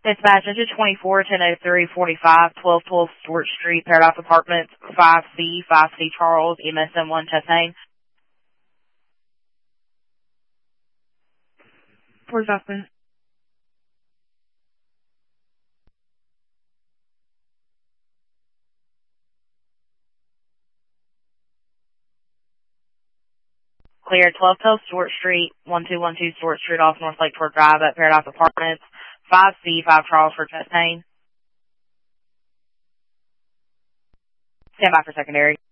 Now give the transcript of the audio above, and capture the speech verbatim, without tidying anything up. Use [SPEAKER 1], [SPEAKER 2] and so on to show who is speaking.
[SPEAKER 1] Dispatch, engine twenty-four, ten oh three, forty-five, twelve twelve Stewart Street, Paradise Apartments, five C, five C Charles, M S M one Chastain. Where's Austin? Clear, twelve twelve Stewart Street, one two one two Stewart Street off North Lakeport Drive at Paradise Apartments, five C, five Charles for Chastain. Stand by for secondary.